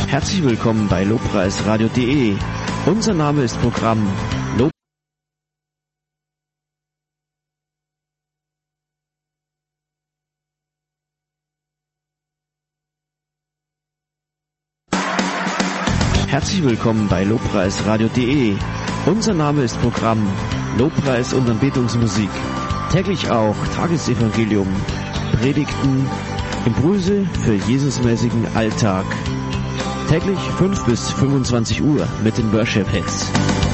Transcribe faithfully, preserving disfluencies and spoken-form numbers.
Herzlich willkommen bei lobpreisradio punkt de. Unser Name ist Programm Lob. Herzlich willkommen bei lobpreisradio punkt de. Unser Name ist Programm Lobpreis und Anbetungsmusik. Täglich auch Tagesevangelium, Predigten, Impulse für Jesusmäßigen Alltag. Täglich fünf bis fünfundzwanzig Uhr mit den Worship Hits.